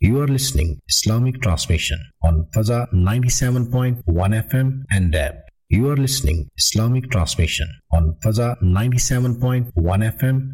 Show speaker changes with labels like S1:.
S1: You are listening Islamic transmission on Faza 97.1 FM and DAB. You are listening Islamic transmission on Faza 97.1 FM